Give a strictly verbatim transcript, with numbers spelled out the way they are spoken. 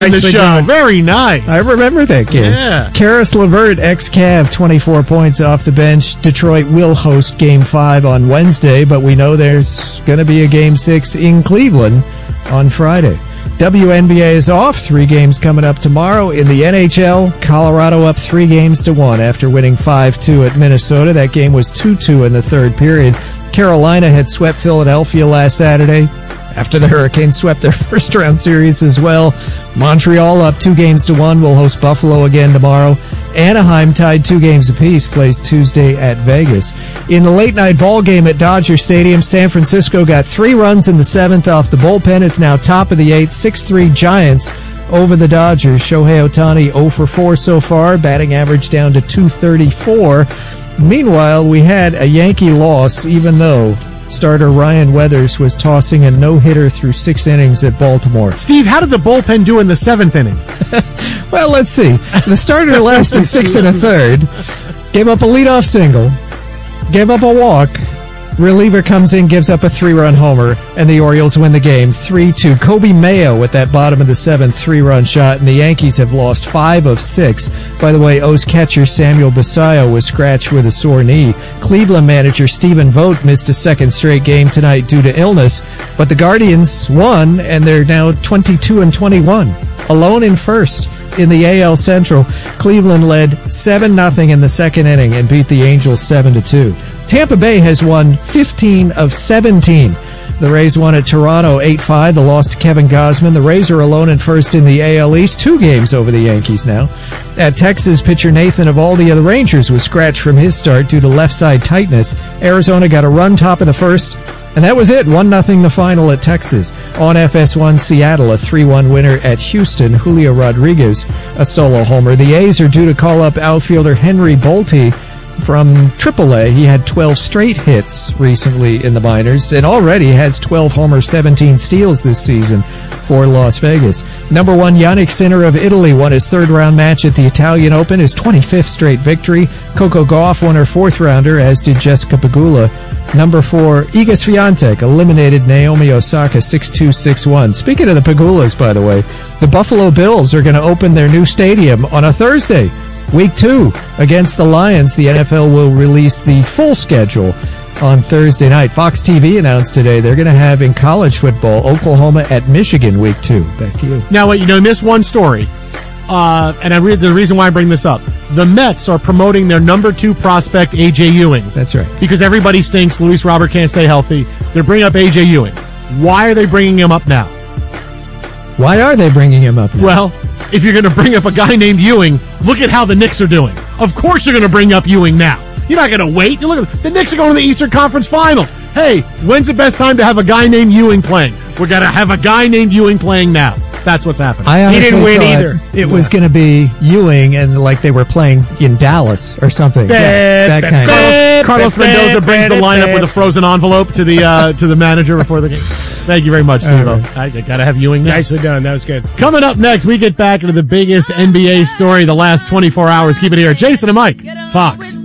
in the Nicely show. done. Very nice. I remember that game. Yeah. Karis LeVert, ex-Cav, twenty-four points off the bench. Detroit will host Game five on Wednesday, but we know there's going to be a Game six in Cleveland on Friday. W N B A is off. Three games coming up tomorrow. In the N H L, Colorado up three games to one after winning five two at Minnesota. That game was two two in the third period. Carolina had swept Philadelphia last Saturday after the Hurricanes swept their first-round series as well. Montreal up two games to one. Will host Buffalo again tomorrow. Anaheim tied two games apiece, plays Tuesday at Vegas. In the late-night ball game at Dodger Stadium, San Francisco got three runs in the seventh off the bullpen. It's now top of the eighth, six three Giants over the Dodgers. Shohei Ohtani oh for four so far, batting average down to two thirty-four. Meanwhile, we had a Yankee loss, even though starter Ryan Weathers was tossing a no-hitter through six innings at Baltimore. Steve, how did the bullpen do in the seventh inning? Well, let's see. The starter lasted six and a third, gave up a leadoff single, gave up a walk. Reliever comes in, gives up a three-run homer, and the Orioles win the game three two. Kobe Mayo with that bottom of the seventh three-run shot, and the Yankees have lost five of six. By the way, O's catcher Samuel Basallo was scratched with a sore knee. Cleveland manager Stephen Vogt missed a second straight game tonight due to illness, but the Guardians won, and they're now twenty-two and twenty-one, alone in first. In the A L Central, Cleveland led seven nothing in the second inning and beat the Angels seven to two. Tampa Bay has won fifteen of seventeen. The Rays won at Toronto eight five. The loss to Kevin Gausman. The Rays are alone in first in the A L East, two games over the Yankees now. At Texas, pitcher Nathan Eovaldi of the Rangers was scratched from his start due to left side tightness. Arizona got a run top of the first, and that was it. one nothing the final at Texas. On F S one, Seattle, a three one winner at Houston. Julio Rodriguez, a solo homer. The A's are due to call up outfielder Henry Bolte from triple A. He had twelve straight hits recently in the minors and already has twelve homers, seventeen steals this season for Las Vegas. Number one, Yannick Sinner of Italy won his third-round match at the Italian Open, his twenty-fifth straight victory. Coco Gauff won her fourth-rounder, as did Jessica Pegula. Number four, Iga Swiatek eliminated Naomi Osaka six two, six one. Speaking of the Pegulas, by the way, the Buffalo Bills are going to open their new stadium on a Thursday. Week two against the Lions. The N F L will release the full schedule on Thursday night. Fox T V announced today they're going to have in college football Oklahoma at Michigan week two. Back to you. Now, you know, I missed one story, uh, and I re- the reason why I bring this up. The Mets are promoting their number two prospect, A J Ewing. That's right. Because everybody stinks. Luis Robert can't stay healthy. They're bringing up A J Ewing. Why are they bringing him up now? Why are they bringing him up now? Well, if you're going to bring up a guy named Ewing, look at how the Knicks are doing. Of course you're going to bring up Ewing now. You're not going to wait. You look at the Knicks are going to the Eastern Conference Finals. Hey, when's the best time to have a guy named Ewing playing? We're going to have a guy named Ewing playing now. That's what's happening. I honestly he didn't win thought either. It was going to be Ewing and like they were playing in Dallas or something. Yeah, that kind of. Carlos Mendoza brings the lineup with a frozen envelope to the uh, to the manager before the game. Thank you very much, Steve. Right. I, I got to have Ewing now. Nicely done. That was good. Coming up next, we get back into the biggest N B A story the last twenty-four hours. Keep it here. Jason and Mike, Fox.